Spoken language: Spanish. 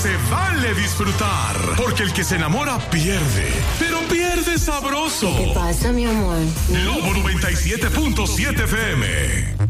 se vale disfrutar, porque el que se enamora pierde, pero pierde sabroso. ¿Qué pasa, mi amor? Lobo 97.7 FM.